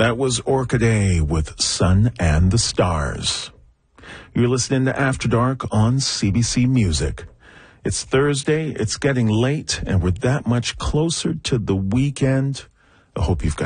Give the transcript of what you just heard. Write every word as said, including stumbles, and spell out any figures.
That was Orchidea with Sun and the Stars. You're listening to After Dark on C B C Music. It's Thursday, it's getting late, and we're that much closer to the weekend. I hope you've got